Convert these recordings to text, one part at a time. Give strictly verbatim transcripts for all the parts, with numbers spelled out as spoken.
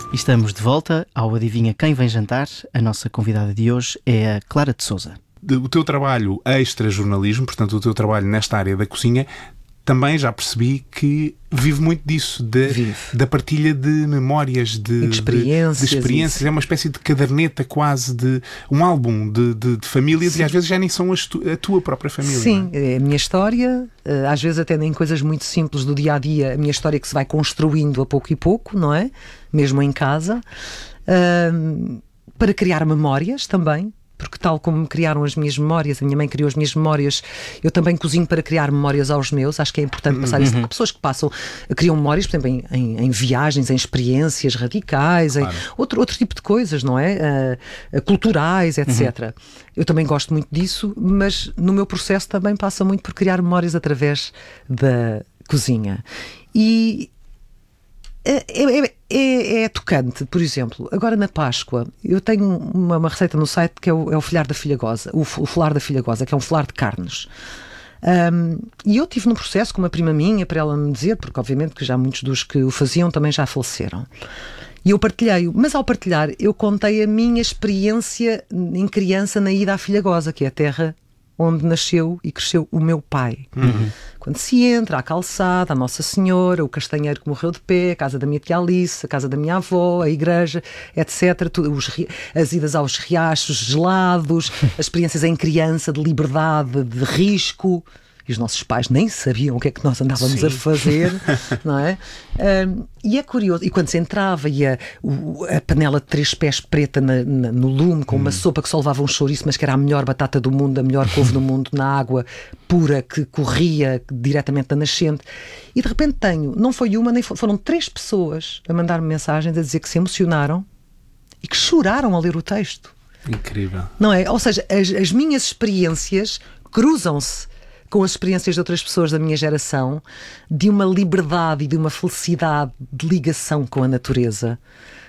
E estamos de volta ao Adivinha Quem Vem Jantar. A nossa convidada de hoje é a Clara de Sousa. O teu trabalho extra-jornalismo, portanto o teu trabalho nesta área da cozinha, também já percebi que vive muito disso, de, da partilha de memórias, de, de experiências. De, de experiências. É uma espécie de caderneta quase, de um álbum de, de, de famílias. Sim. E às vezes já nem são as tu, a tua própria família. Sim, é? é a minha história, às vezes até em coisas muito simples do dia-a-dia, a minha história que se vai construindo a pouco e pouco, não é? Mesmo em casa. Um, para criar memórias também. Porque tal como me criaram as minhas memórias, a minha mãe criou as minhas memórias, eu também cozinho para criar memórias aos meus. Acho que é importante passar isso. Há pessoas que passam, criam memórias, por exemplo, em, em, em viagens, em experiências radicais, claro. em outro, outro tipo de coisas, não é? Uh, culturais, etcétera. Uhum. Eu também gosto muito disso, mas no meu processo também passa muito por criar memórias através da cozinha. E É, é, é, é tocante, por exemplo, agora na Páscoa eu tenho uma, uma receita no site que é o, é o folhar da filhagosa, o, o folar da filhagosa, que é um folar de carnes. Um, e eu tive num processo com uma prima minha para ela me dizer, porque obviamente que já muitos dos que o faziam também já faleceram. E eu partilhei-o, mas ao partilhar eu contei a minha experiência em criança na ida à Filhagosa, que é a terra onde nasceu e cresceu o meu pai. Uhum. Quando se entra, a calçada, a Nossa Senhora, o castanheiro que morreu de pé, a casa da minha tia Alice, a casa da minha avó, a igreja, etcétera. Tudo, os, as idas aos riachos gelados, as experiências em criança de liberdade, de risco. E os nossos pais nem sabiam o que é que nós andávamos Sim. a fazer, não é? Um, e é curioso, e quando se entrava e a, o, a panela de três pés preta na, na, no lume, com hum. uma sopa que só levava um chouriço, mas que era a melhor batata do mundo, a melhor couve do mundo, na água pura que corria diretamente da nascente. E de repente tenho, não foi uma, nem foi, foram três pessoas a mandar-me mensagens a dizer que se emocionaram e que choraram ao ler o texto. Incrível. Não é? Ou seja, as, as minhas experiências cruzam-se com as experiências de outras pessoas da minha geração, de uma liberdade e de uma felicidade de ligação com a natureza.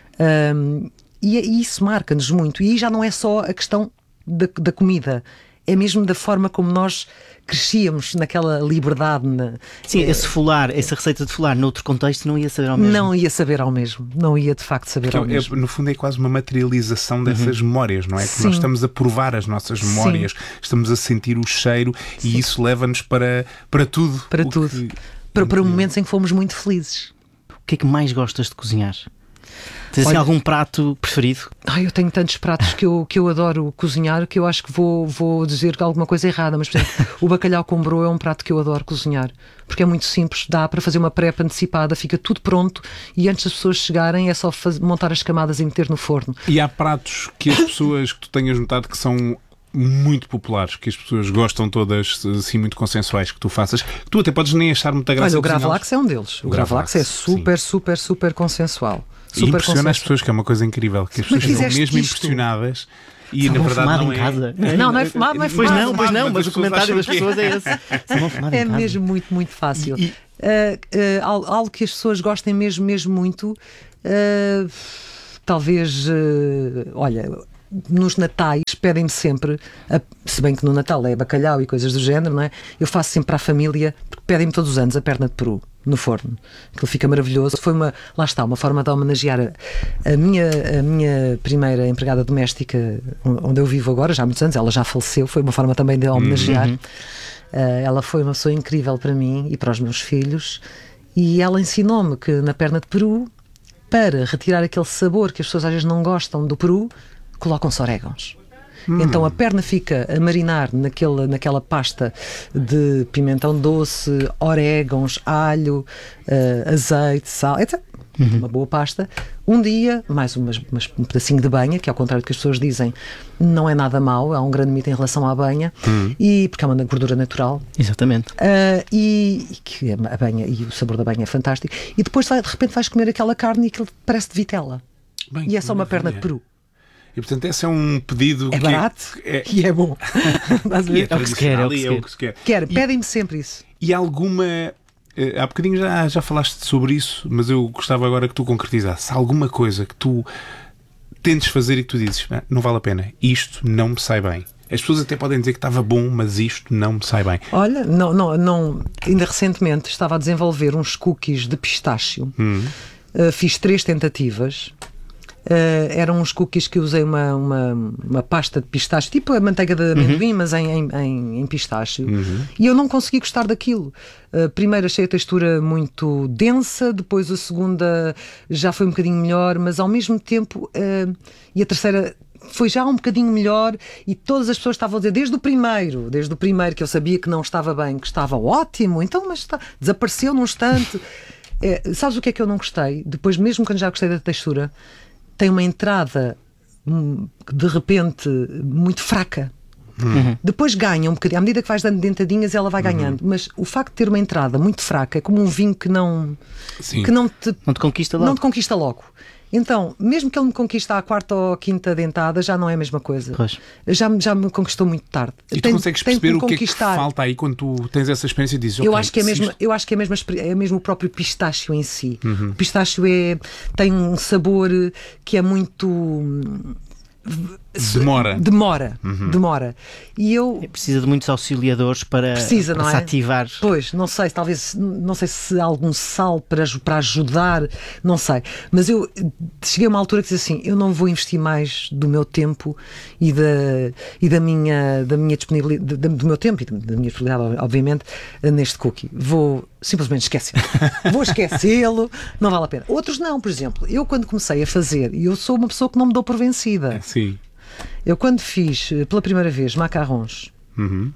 Um, e, e isso marca-nos muito. E aí já não é só a questão da, da comida, é mesmo da forma como nós crescíamos naquela liberdade. Na, Sim, é, esse folar, essa receita de folar, noutro contexto, não ia saber ao mesmo. Não ia saber ao mesmo. Não ia de facto saber Porque ao é, mesmo. No fundo é quase uma materialização dessas uhum. memórias, não é? Que nós estamos a provar as nossas memórias, Sim. estamos a sentir o cheiro Sim. e isso leva-nos para, para tudo. Para tudo. Que... Para, para momentos em que fomos muito felizes. O que é que mais gostas de cozinhar? Tens assim, algum prato preferido? Ai, eu tenho tantos pratos que eu, que eu adoro cozinhar que eu acho que vou, vou dizer alguma coisa errada, mas por exemplo, o bacalhau com broa é um prato que eu adoro cozinhar, porque é muito simples, dá para fazer uma prep antecipada, fica tudo pronto e antes das pessoas chegarem é só fazer, montar as camadas e meter no forno. E há pratos que as pessoas que tu tenhas notado que são muito populares, que as pessoas gostam todas, assim, muito consensuais, que tu faças, que tu até podes nem achar muita graça. Olha, o gravlax é um deles. O, o gravlax é super, sim. super, super consensual. E impressiona as pessoas, que é uma coisa incrível, que as pessoas ficam mesmo isto? impressionadas e Só na verdade não em é... casa. Não, não é fumado, não é fumado. Pois não, pois não, mas, mas o comentário das pessoas é esse. É mesmo muito, muito fácil. E, e... Uh, uh, algo que as pessoas gostem mesmo, mesmo muito, uh, talvez, uh, olha... Nos natais pedem-me sempre, a, se bem que no Natal é bacalhau e coisas do género, não é? Eu faço sempre para a família, porque pedem-me todos os anos a perna de peru no forno. Aquilo fica maravilhoso. Foi uma, lá está, uma forma de homenagear a, a, minha, a minha primeira empregada doméstica, onde eu vivo agora, já há muitos anos, ela já faleceu, foi uma forma também de a homenagear. Uhum. Uh, ela foi uma pessoa incrível para mim e para os meus filhos, e ela ensinou-me que na perna de peru, para retirar aquele sabor que as pessoas às vezes não gostam do peru, colocam-se orégãos. Hum. Então a perna fica a marinar naquela, naquela pasta de pimentão doce, orégãos, alho, uh, azeite, sal, etcétera. Uhum. Uma boa pasta. Um dia, mais umas, umas, um pedacinho de banha, que ao contrário do que as pessoas dizem, não é nada mau, há um grande mito em relação à banha, uhum. e, porque é uma gordura natural. Exatamente. Uh, e, e que a banha e o sabor da banha é fantástico. E depois vai, de repente vais comer aquela carne e aquilo parece de vitela. Bem, e é só uma perna de peru. E portanto esse é um pedido é que barato é, e é bom. E é, é o que se quer, é o que se quer. É o que se quer. Quer, pedem-me sempre isso. E alguma... Há bocadinho já, já falaste sobre isso, mas eu gostava agora que tu concretizasses alguma coisa que tu tentes fazer e que tu dizes, não vale a pena, isto não me sai bem. As pessoas até podem dizer que estava bom, mas isto não me sai bem. Olha, não, não, não, ainda recentemente estava a desenvolver uns cookies de pistácio. Hum. Uh, fiz três tentativas Uh, eram uns cookies que eu usei uma, uma, uma pasta de pistache, tipo a manteiga de amendoim, uhum. mas em, em, em, em pistache. Uhum. E eu não consegui gostar daquilo. Uh, primeiro achei a textura muito densa, depois a segunda já foi um bocadinho melhor, mas ao mesmo tempo, uh, e a terceira foi já um bocadinho melhor, e todas as pessoas estavam a dizer, desde o primeiro, desde o primeiro que eu sabia que não estava bem, que estava ótimo, então, mas está, desapareceu num instante. É, sabes o que é que eu não gostei? Depois, mesmo quando já gostei da textura, tem uma entrada de repente muito fraca. Uhum. Depois ganha um bocadinho, à medida que vais dando dentadinhas ela vai ganhando, uhum. mas o facto de ter uma entrada muito fraca é como um vinho que não Sim. que não te, não te conquista logo. Não te conquista logo. Então, mesmo que ele me conquiste à quarta ou quinta dentada, já não é a mesma coisa. Já, já me conquistou muito tarde. E tu tem, consegues perceber o que é que falta aí quando tu tens essa experiência e dizes, eu okay, acho que é mesmo, isto... eu acho que é mesmo, é mesmo o próprio pistácio em si. Uhum. O pistácio é, tem um sabor que é muito... Demora. Demora, uhum. demora. E eu... Precisa de muitos auxiliadores para, Precisa, para não se é? ativar. Pois, não sei, talvez, não sei se há algum sal para, para ajudar, não sei. Mas eu cheguei a uma altura que disse assim, eu não vou investir mais do meu tempo e da, e da minha, da minha disponibilidade, do meu tempo e da minha disponibilidade, obviamente, neste cookie. Vou simplesmente esquecê-lo. Vou esquecê-lo, não vale a pena. Outros não, por exemplo, eu quando comecei a fazer, e eu sou uma pessoa que não me dou por vencida. Sim. Eu quando fiz pela primeira vez macarrons, uhum.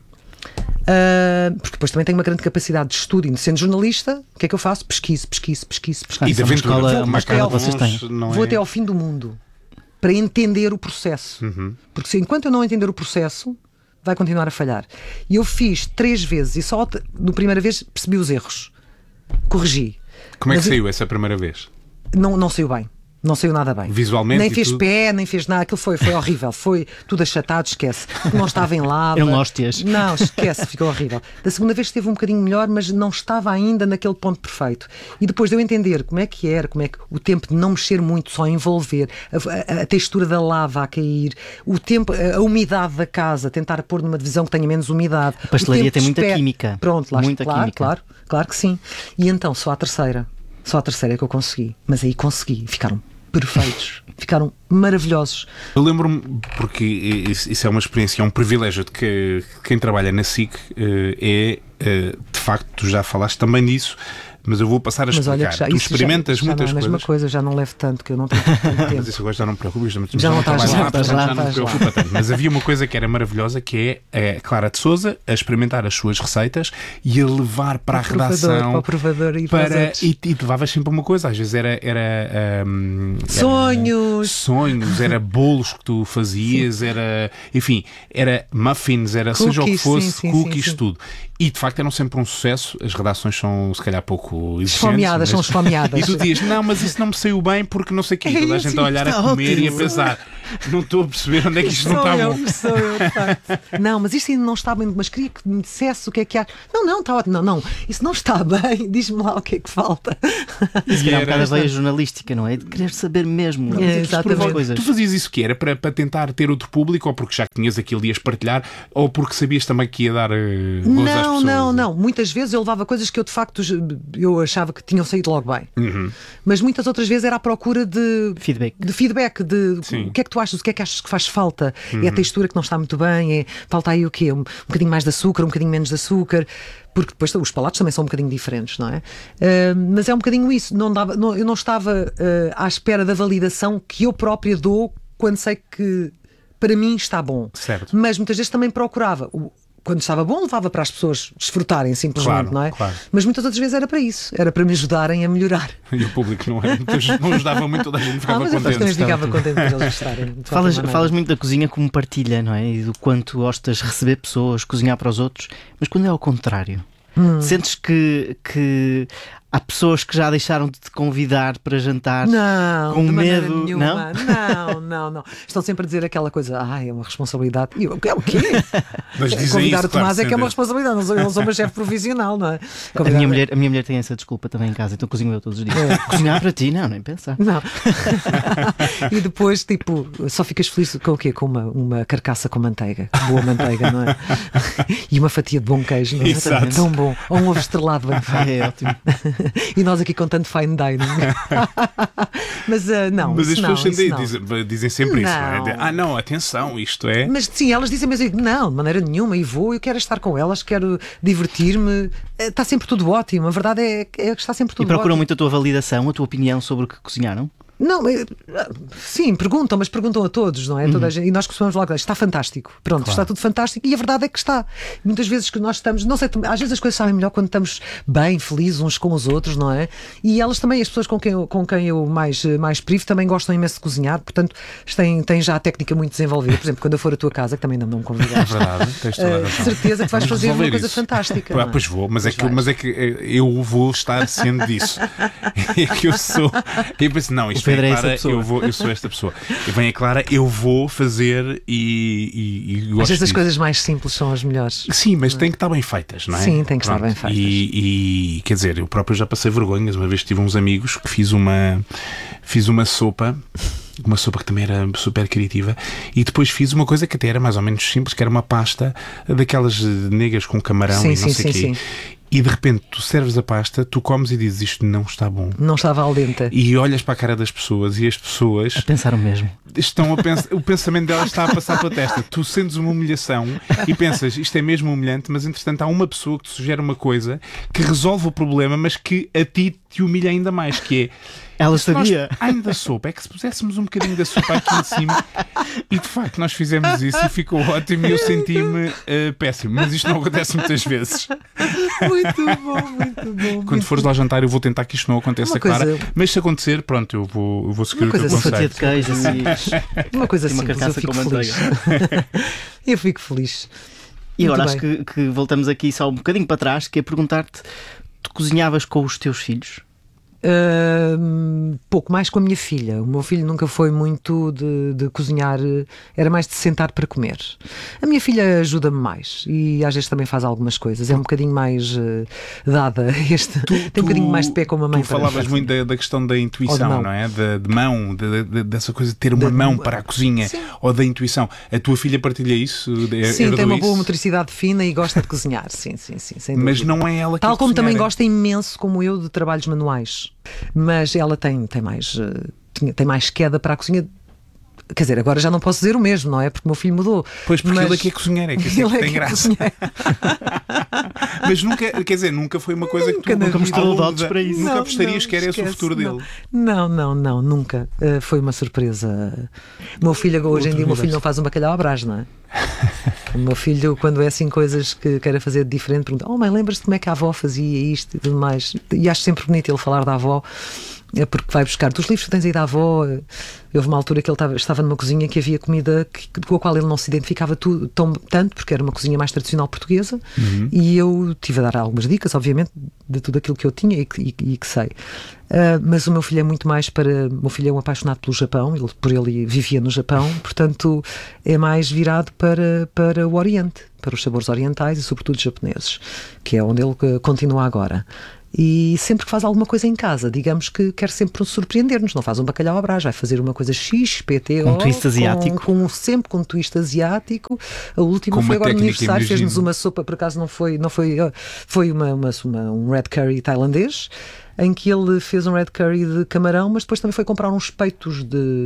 uh, porque depois também tenho uma grande capacidade de estudo e sendo jornalista, o que é que eu faço? Pesquiso, pesquiso, pesquiso, pesquiso. E da aventura, uma escola que vocês têm. Vou é... até ao fim do mundo para entender o processo. Uhum. Porque se enquanto eu não entender o processo, vai continuar a falhar. E eu fiz três vezes e só na primeira vez percebi os erros. Corrigi. Como é que Mas saiu eu... essa primeira vez? Não, não saiu bem. Não saiu nada bem. Visualmente? Nem fez tudo... pé, nem fez nada. Aquilo foi, foi horrível. Foi tudo achatado, esquece. Não estava em lava. Eram hóstias. Não, esquece, ficou horrível. Da segunda vez esteve um bocadinho melhor, mas não estava ainda naquele ponto perfeito. E depois de eu entender como é que era, como é que o tempo de não mexer muito, só envolver, a, a, a textura da lava a cair, o tempo, a, a umidade da casa, tentar pôr numa divisão que tenha menos umidade. A pastelaria tem muita espera... química. Pronto, lá muita claro, química. Claro, claro que sim. E então, só a terceira. Só a terceira é que eu consegui. Mas aí consegui. Ficaram perfeitos, ficaram maravilhosos. Eu lembro-me, porque isso é uma experiência, é um privilégio de que quem trabalha na S I C é, de facto, tu já falaste também disso, mas eu vou passar a mas explicar. Olha que já, tu experimentas já, já muitas não é a mesma coisas. coisa, já não levo tanto, que eu não tenho tanto tempo. Mas isso agora já não me preocupa, já, já não estás lá, lá, estás lá, já não me preocupa tanto. Mas havia uma coisa que era maravilhosa, que é a Clara de Sousa a experimentar as suas receitas e a levar para a redação para o provador e para, e, e tu levavas sempre uma coisa, às vezes era, era, um, sonhos era sonhos, era bolos que tu fazias, sim. era, enfim, era muffins, era cookies, seja o que fosse, sim, sim, cookies, sim, sim. tudo. E de facto eram sempre um sucesso. As redações são se calhar pouco exigentes, esfomeadas, mas... são esfomeadas. E tu dizias, não, mas isso não me saiu bem porque não sei o quê. Toda a gente a olhar, a comer ótimo. E a pensar, não estou a perceber onde é que isto não está eu, bom. Sou eu, de facto. Não, mas isto ainda não está bem, mas queria que me dissesse o que é que há. Não, não, está ótimo. Não, não, isso não está bem. Diz-me lá o que é que falta. Isso era um bocado a veia jornalística, não é? De querer saber mesmo. É, exatamente. Coisas. Tu fazias isso que era para, para tentar ter outro público, ou porque já tinhas aquilo e ias partilhar, ou porque sabias também que ia dar uh, gozo às pessoas? Não, não, não. Muitas vezes eu levava coisas que eu de facto eu achava que tinham saído logo bem. Uhum. Mas muitas outras vezes era à procura de feedback, de, feedback, de o que é que tu achas, o que é que achas que faz falta. Uhum. É a textura que não está muito bem, é, falta aí o quê? Um, um bocadinho mais de açúcar, um bocadinho menos de açúcar, porque depois os palatos também são um bocadinho diferentes, não é? Uh, mas é um bocadinho isso, não dava, não, eu não estava uh, à espera da validação que eu própria dou quando sei que para mim está bom. Certo. Mas muitas vezes também procurava o quando estava bom, levava para as pessoas desfrutarem simplesmente, claro, não é? Claro. Mas muitas outras vezes era para isso, era para me ajudarem a melhorar. E o público não, era, não ajudava muito, toda a gente ficava ah, mas contente. Eu também ficava contente por eles gostarem. Falas, falas muito da cozinha como partilha, não é? E do quanto gostas de receber pessoas, cozinhar para os outros, mas quando é ao contrário, hum. sentes que, que há pessoas que já deixaram de te convidar para jantar não, com de medo? Nenhuma. Não, não, não. Estão sempre a dizer aquela coisa, ah, é uma responsabilidade. E eu, é o quê? Mas dizem convidar isso, o Tomás claro, é que é uma responsabilidade, não sou, eu não sou uma chefe profissional, não é? A minha, mulher, a minha mulher tem essa desculpa também em casa, então cozinho eu todos os dias. É. Cozinhar para ti? Não, nem pensar. Não. E depois, tipo, só ficas feliz com o quê? Com uma, uma carcaça com manteiga, boa manteiga, não é? E uma fatia de bom queijo, não é? Exato. Tão bom. Ou um ovo estrelado bem feito. É ótimo. E nós aqui com tanto fine dining. Mas uh, não, Mas as isso pessoas não, dizem, isso não. dizem, dizem sempre isso, não é? Não. De, ah, não, atenção, isto é. Mas sim, elas dizem, mas eu digo, não, de maneira nenhuma, e vou, eu quero estar com elas, quero divertir-me. Está sempre tudo ótimo, a verdade é, é que está sempre tudo E procuram ótimo. muito a tua validação, a tua opinião sobre o que cozinharam? Não, é- sim, perguntam, mas perguntam a todos, não é? Toda a gente- e nós costumamos logo dizer, está fantástico, pronto, Claro. está tudo fantástico, e a verdade é que está. Muitas vezes que nós estamos, não sei, às vezes as coisas sabem melhor quando estamos bem, felizes uns com os outros, não é? E elas também, as pessoas com quem eu, com quem eu mais, mais privo, também gostam imenso de cozinhar, portanto, têm, têm já a técnica muito desenvolvida. Por exemplo, quando eu for à tua casa, que também ainda não me É convidaste, verdade, tens toda a eh, razão. certeza que vais Vamos fazer uma resolver coisa isso. fantástica. Ah, não é? pois vou, mas é, Pois que, vais. mas é que eh, eu vou estar sendo disso. É que eu sou. Eu penso, não, isto O Pedro vem é a essa Clara, pessoa. eu, vou, eu sou esta pessoa. E vem a Clara, eu vou fazer e, e, e gosto Às vezes as disso. coisas mais simples são as melhores. Sim, mas tem que estar bem feitas, não é? Sim, tem que estar Pronto. bem feitas. E, e, quer dizer, eu próprio já passei vergonhas. Uma vez tive uns amigos que fiz uma, fiz uma sopa. Uma sopa que também era super criativa. E depois fiz uma coisa que até era mais ou menos simples, que era uma pasta daquelas negras com camarão Sim, e não sim, sei o sim, quê. sim. E de repente tu serves a pasta, tu comes e dizes isto não está bom. Não estava al dente. E olhas para a cara das pessoas e as pessoas A pensar o mesmo. estão a pensar, o pensamento delas está a passar pela testa. Tu sentes uma humilhação e pensas, isto é mesmo humilhante, mas entretanto há uma pessoa que te sugere uma coisa que resolve o problema, mas que a ti te humilha ainda mais, que é Ela se nós, sabia. ai da sopa, é que se puséssemos um bocadinho da sopa aqui em cima, e de facto nós fizemos isso e ficou ótimo e eu senti-me uh, péssimo, mas isto não acontece muitas vezes. Muito bom, muito bom. Quando fores lá jantar eu vou tentar que isto não aconteça, Uma coisa- Clara, mas se acontecer, pronto, eu vou, eu vou seguir Uma o teu coisa Uma fatia conselho. de queijo, assim. Uma coisa E uma simples, eu carcaça fico com feliz. Eu fico feliz. E agora Muito acho que, que voltamos aqui só um bocadinho para trás, que é perguntar-te: tu cozinhavas com os teus filhos? Ahm, pouco mais com a minha filha. O meu filho nunca foi muito de, de cozinhar, era mais de sentar para comer. A minha filha ajuda-me mais e às vezes também faz algumas coisas. É um bocadinho mais eh, dada. Este, tem um bocadinho mais de pé com a mãe. Tu para- falavas para muito da, da questão da intuição, mão. não é? De, de mão, de, de- dessa coisa de ter uma Da- mão para a cozinha, Sim. ou da intuição. A tua filha partilha isso? É- Sim, herdou tem uma isso? boa motricidade fina e gosta de cozinhar. Sim, sim, sim. Sem Mas dúvida. não é ela que Tal a como também cozinheira. gosta imenso, como eu, de trabalhos manuais. Mas ela tem, tem, mais, eh, tinha- tem mais queda para a cozinha. Quer dizer, agora já não posso dizer o mesmo, não é? Porque o meu filho mudou. Pois, porque Mas- ele é que é cozinheiro, é que isso é Ele que é tem que é graça. cozinheiro. Mas nunca, quer dizer, nunca foi uma coisa Nunca que tu na nunca vida. mostrou dotes para isso. Nunca Não, apostarias não, que era esse o esquece, futuro não. dele. Não, não, não, nunca. Uh, foi uma surpresa. O meu filho, hoje em dia, o meu filho não faz um bacalhau à brás, não é? O meu filho, quando é assim coisas que queira fazer de diferente, pergunta: oh mãe, lembras-te como é que a avó fazia isto e tudo mais? E acho sempre bonito ele falar da avó. É porque vai buscar dos livros que tens aí da avó. Houve uma altura que ele estava, estava numa cozinha que havia comida que, com a qual ele não se identificava tu, tão, tanto, porque era uma cozinha mais tradicional portuguesa. Uhum. E eu tive a dar algumas dicas, obviamente, de tudo aquilo que eu tinha e que, e, e que sei. Uh, mas o meu filho é muito mais para. O meu filho é um apaixonado pelo Japão, ele, por ele vivia no Japão, portanto é mais virado para, para o Oriente, para os sabores orientais e, sobretudo, japoneses, que é onde ele uh, continua agora. E sempre que faz alguma coisa em casa, digamos que quer sempre surpreender-nos. Não faz um bacalhau à brás, vai fazer uma coisa X, P T O, Um twist asiático. com, com, sempre com um twist asiático. A última Com foi uma agora no técnica, aniversário, fez-nos imagino. uma sopa, por acaso não foi, não foi, foi uma, uma, uma, um red curry tailandês, em que ele fez um red curry de camarão, mas depois também foi comprar uns peitos de,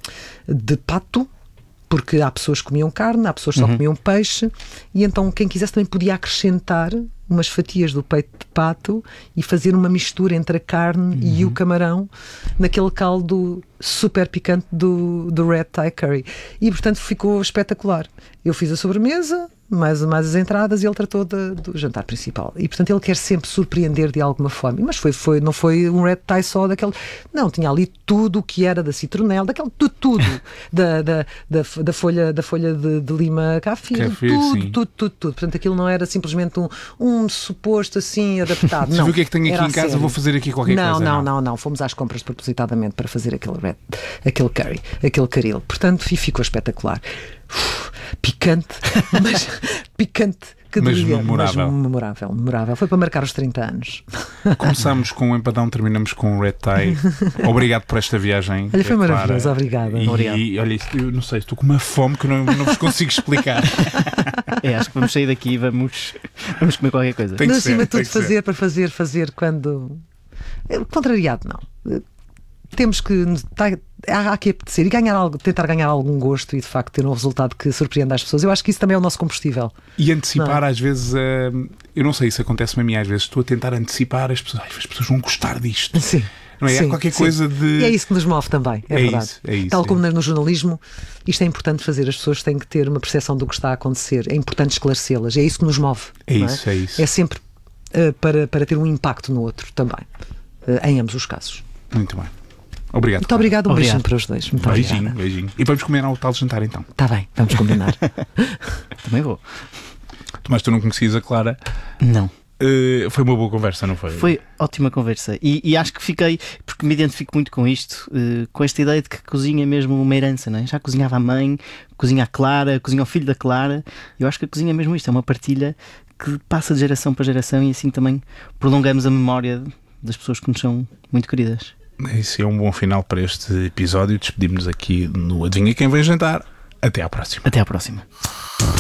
de pato, porque há pessoas que comiam carne, há pessoas que só comiam peixe, e então quem quisesse também podia acrescentar umas fatias do peito de pato e fazer uma mistura entre a carne uhum. e o camarão naquele caldo super picante do, do Red Thai Curry. E portanto ficou espetacular. Eu fiz a sobremesa, mais, mais as entradas, e ele tratou de, do jantar principal. E portanto ele quer sempre surpreender de alguma forma. Mas foi, foi, não foi um Red Thai só daquele... Não, tinha ali tudo o que era da citronela, daquele tudo, tudo da, da, da, da folha, da folha de, de lima café, Café, tudo, sim. tudo, tudo, tudo. Portanto aquilo não era simplesmente um, um suposto assim adaptado. Se não, viu o que é que tenho era aqui em a casa, sério. vou fazer aqui qualquer não, coisa. Não, Não, não, não. Fomos às compras propositadamente para fazer aquele, red, aquele curry, aquele caril. Portanto, ficou espetacular. Uf, picante, mas picante que Mas doía, memorável. Mas memorável, memorável. Foi para marcar os trinta anos. Começámos com o empadão, terminamos com o Red Thai. Obrigado por esta viagem. Olha, foi Clara. maravilhoso, obrigada. E, Obrigado. e olha, isto, eu não sei, estou com uma fome que não, não vos consigo explicar. É, acho que vamos sair daqui e vamos, vamos comer qualquer coisa. Tem que Mas acima ser, de tudo tem que ser. fazer para fazer, fazer quando, Contrariado, não. Temos que há, há que apetecer e ganhar algo, tentar ganhar algum gosto e de facto ter um resultado que surpreenda as pessoas. Eu acho que isso também é o nosso combustível. E antecipar, não é? Às vezes, uh, eu não sei, isso acontece-me a mim, às vezes estou a tentar antecipar as pessoas, ai, as pessoas vão gostar disto. Sim. Não é? Sim, Há qualquer sim. coisa de. E é isso que nos move também, é, é verdade. Isso, é isso, Tal como é. no jornalismo, isto é importante fazer, as pessoas têm que ter uma percepção do que está a acontecer, é importante esclarecê-las, é isso que nos move. É não isso, é? é isso. É sempre uh, para, para ter um impacto no outro também, uh, em ambos os casos. Muito bem. Obrigado. Muito obrigado, um Obrigado. beijinho para os dois. Muito Beijinho, obrigada. beijinho. E vamos comer ao tal jantar então. Está bem, vamos combinar. Também vou. Mas tu não conhecias a Clara? Não. Uh, foi uma boa conversa, não foi? Foi ótima conversa. E, e acho que fiquei, porque me identifico muito com isto, uh, com esta ideia de que cozinha é mesmo uma herança, não é? Já cozinhava a mãe, cozinha a Clara, cozinha o filho da Clara. Eu acho que a cozinha é mesmo isto, é uma partilha que passa de geração para geração e assim também prolongamos a memória das pessoas que nos são muito queridas. Esse é um bom final para este episódio. Despedimos-nos aqui no Adivinha Quem Vem Jantar. Até à próxima. Até à próxima.